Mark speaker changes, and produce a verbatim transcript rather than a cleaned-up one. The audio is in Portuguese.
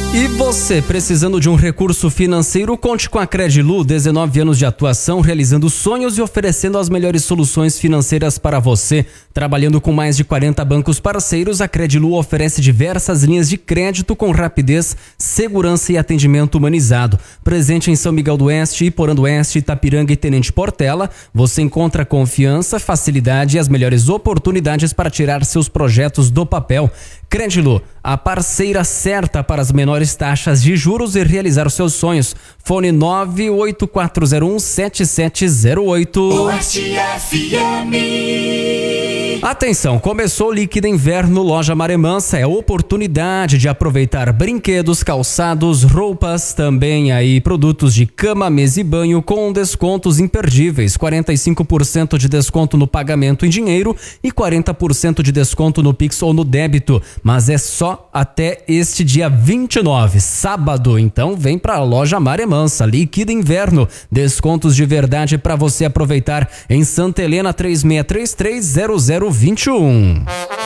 Speaker 1: E você, precisando de um recurso financeiro, conte com a Credilu, dezenove anos de atuação, realizando sonhos e oferecendo as melhores soluções financeiras para você. Trabalhando com mais de quarenta bancos parceiros, a Credilu oferece diversas linhas de crédito com rapidez, segurança e atendimento humanizado. Presente em São Miguel do Oeste, Iporã do Oeste, Itapiranga e Tenente Portela, você encontra confiança, facilidade e as melhores oportunidades para tirar seus projetos do papel. Credilu, a parceira certa para as menores taxas de juros e realizar os seus sonhos. Fone nove oito quatro zero um sete sete zero oito.
Speaker 2: Oeste F M.
Speaker 1: Atenção, começou o líquido inverno Loja Maremansa, é oportunidade de aproveitar brinquedos, calçados, roupas, também aí produtos de cama, mesa e banho com descontos imperdíveis, quarenta e cinco por cento de desconto no pagamento em dinheiro e quarenta por cento de desconto no Pix ou no débito, mas é só até este dia vinte e nove, sábado, então vem para a Loja Maremansa, líquido inverno, descontos de verdade para você aproveitar em Santa Helena três seis três três zero zero dois um.